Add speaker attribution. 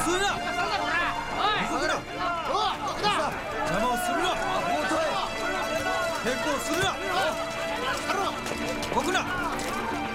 Speaker 1: するな。動くな。邪魔をするな。抵抗するな。動くな。